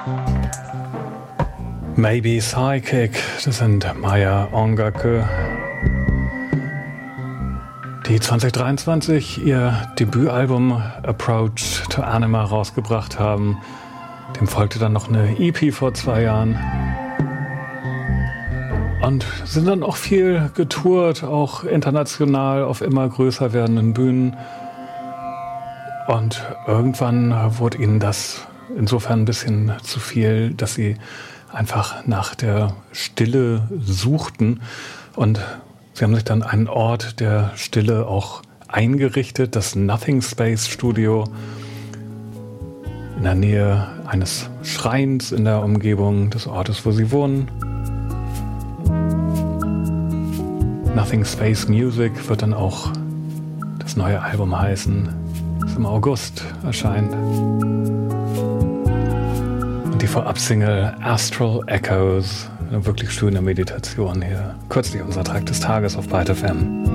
Maybe Psychic, das sind Maya Ongaku, die 2023 ihr Debütalbum Approach to Anima rausgebracht haben. Dem folgte dann noch eine EP vor 2 Jahren. Und sind dann auch viel getourt, auch international auf immer größer werdenden Bühnen. Und irgendwann wurde ihnen das insofern ein bisschen zu viel, dass sie einfach nach der Stille suchten. Und sie haben sich dann einen Ort der Stille auch eingerichtet, das Nothing Space Studio, in der Nähe eines Schreins in der Umgebung des Ortes, wo sie wohnen. Nothing Space Music wird dann auch das neue Album heißen, das im August erscheint. Und die Vorabsingle Astral Echoes, eine wirklich schöne Meditation hier. Kürzlich unser Track des Tages auf Byte FM.